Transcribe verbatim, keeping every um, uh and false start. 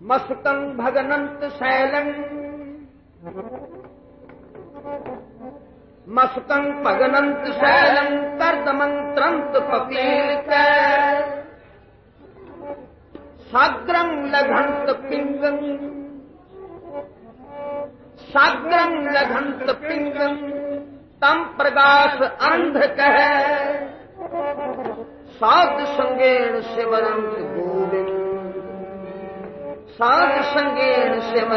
मस्कं भगनंत शैलं मस्कं भगनंत शैलं कर्दमंत्रंत पपीलिक साग्रं लघंत पिंगं साग्रं लघंत पिंगं तम प्रकाश अंध कह साध संगेण शिवरंत गोविंद साध संगेण शिव